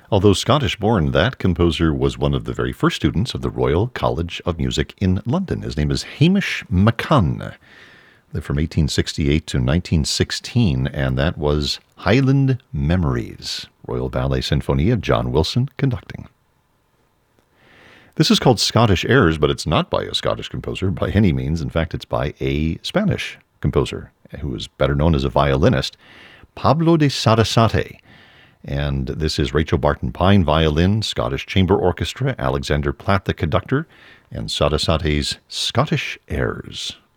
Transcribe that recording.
Although Scottish-born, that composer was one of the very first students of the Royal College of Music in London. His name is Hamish McCann. Lived from 1868 to 1916, and that was Highland Memories, Royal Ballet Sinfonia, John Wilson conducting. This is called Scottish Airs, but it's not by a Scottish composer by any means. In fact, it's by a Spanish composer who is better known as a violinist, Pablo de Sarasate. And this is Rachel Barton Pine violin, Scottish Chamber Orchestra, Alexander Platt the conductor, and Sarasate's Scottish Airs.